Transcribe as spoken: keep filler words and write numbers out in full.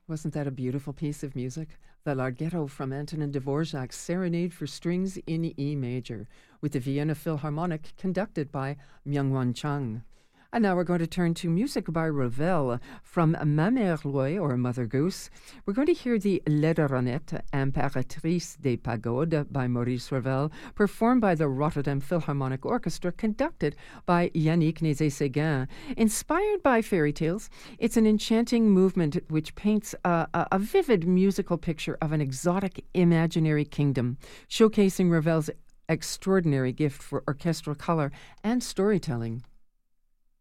Wasn't that a beautiful piece of music? The Larghetto from Antonin Dvorak's Serenade for Strings in E major, with the Vienna Philharmonic conducted by Myung-Whun Chung. And now we're going to turn to music by Ravel from Ma Mère Loy, or Mother Goose. We're going to hear the La Daronette, Impératrice des Pagodes by Maurice Ravel, performed by the Rotterdam Philharmonic Orchestra, conducted by Yannick Nézet-Séguin. Inspired by fairy tales, it's an enchanting movement which paints a, a, a vivid musical picture of an exotic imaginary kingdom, showcasing Ravel's extraordinary gift for orchestral color and storytelling.